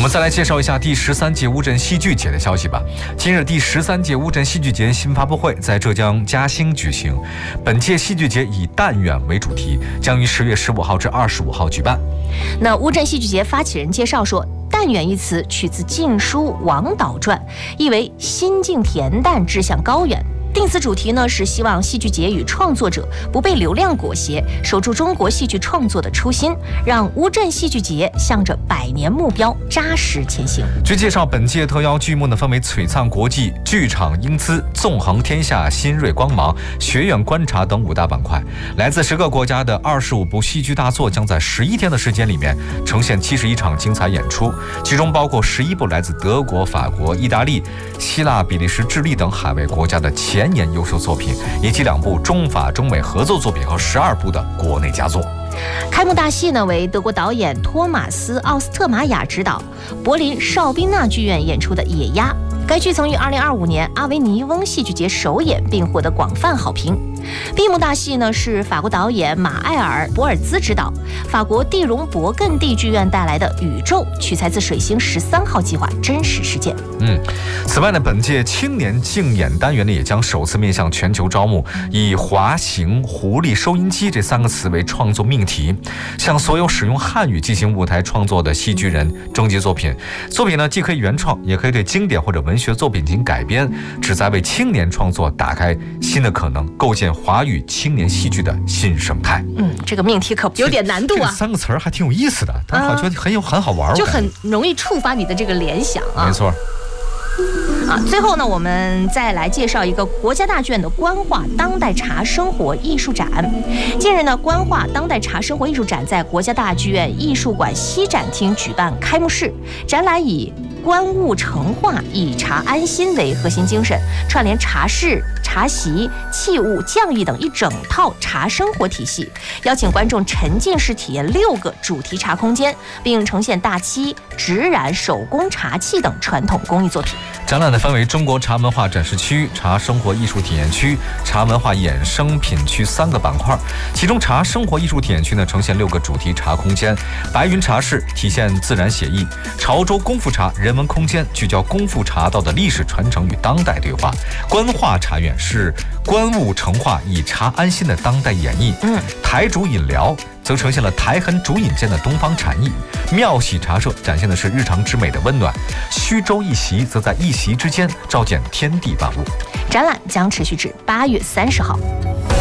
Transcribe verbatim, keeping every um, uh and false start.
们再来介绍一下第十三届乌镇戏剧节的消息吧。今日第十三届乌镇戏剧节新发布会在浙江嘉兴举行。本届戏剧节以但愿为主题，将于十月十五号至二十五号举办。 那乌镇戏剧节发起人介绍说，但愿一词取自《晋书·王导传》，意为心境恬淡，志向高远。定此主题呢，是希望戏剧节与创作者不被流量裹挟，守住中国戏剧创作的初心，让乌镇戏剧节向着百年目标扎实前行。 据介绍，本届特邀剧目呢分为璀璨国际、剧场英姿、纵横天下、新锐光芒、学院观察等五大板块。来自十个国家的二十五部戏剧大作将在十一天的时间里面呈现七十一场精彩演出，其中包括十一部来自德国、法国、意大利、希腊、比利时、智利等海外国家的前年优秀作品，以及两部中法中美合作作品和十二部的国内佳作。 开幕大戏呢为德国导演托马斯·奥斯特玛雅执导，柏林绍宾纳剧院演出的《野鸭》。该剧曾于二零二五年阿维尼翁戏剧节首演，并获得广泛好评。闭幕大戏呢是法国导演马埃尔·博尔兹执导，法国蒂荣伯艮第剧院带来的《宇宙》，取材自水星十三号计划真实事件。 嗯，此外呢，本届青年竞演单元呢也将首次面向全球招募，以滑行狐狸收音机这三个词为创作命题，向所有使用汉语进行舞台创作的戏剧人征集作品。作品呢既可以原创，也可以对经典或者文学作品进行改编，旨在为青年创作打开新的可能，构建华语青年戏剧的新生态。 嗯，这个命题可有点难度啊。 这三个词儿还挺有意思的，但是好像很有很好玩， 就很容易触发你的这个联想啊。 没错。 啊，最后呢，我们再来介绍一个国家大剧院的官话当代茶生活艺术展。近日呢，官话当代茶生活艺术展在国家大剧院艺术馆西展厅举办开幕式，展览以观物成画，以茶安心为核心精神，串联茶室、茶席、器物、匠艺等一整套茶生活体系，邀请观众沉浸式体验六个主题茶空间，并呈现大漆、直染、手工茶器等传统工艺作品。 展览呢分为中国茶文化展示区、茶生活艺术体验区、茶文化衍生品区三个板块。其中茶生活艺术体验区呢呈现六个主题茶空间，白云茶室体现自然写意，潮州功夫茶人文空间聚焦功夫茶道的历史传承与当代对话，官话茶院是观物成画，以茶安心的当代演绎。嗯，台煮饮疗则呈现了台痕煮饮间的东方禅意，妙喜茶社展现的是日常之美的温暖，虚舟一席则在一席之间照见天地万物。 展览将持续至八月三十号。